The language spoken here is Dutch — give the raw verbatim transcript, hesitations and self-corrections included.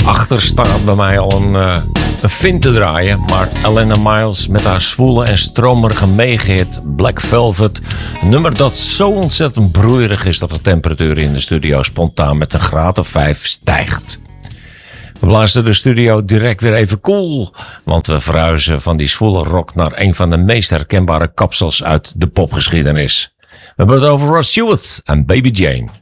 Daarachter staat bij mij al een, uh, een vin te draaien. Maar Elena Miles met haar zwoele en stromerige megahit Black Velvet. Een nummer dat zo ontzettend broeierig is dat de temperatuur in de studio spontaan met een graad of vijf stijgt. We blazen de studio direct weer even koel, want we verhuizen van die zwoele rock naar een van de meest herkenbare kapsels uit de popgeschiedenis. We hebben het over Rod Stewart en Baby Jane.